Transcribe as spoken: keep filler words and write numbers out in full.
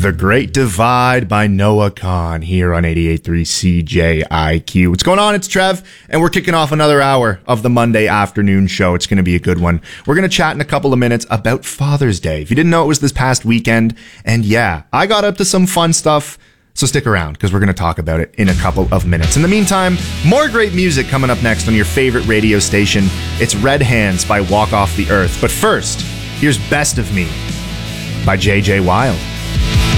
The Great Divide by Noah Kahan here on eighty-eight point three C J I Q. What's going on? It's Trev, and we're kicking off another hour of the Monday afternoon show. It's going to be a good one. We're going to chat in a couple of minutes about Father's Day. If you didn't know, it was this past weekend, and yeah, I got up to some fun stuff, so stick around, because we're going to talk about it in a couple of minutes. In the meantime, more great music coming up next on your favorite radio station. It's Red Hands by Walk Off the Earth. But first, here's Best of Me by J J Wilde.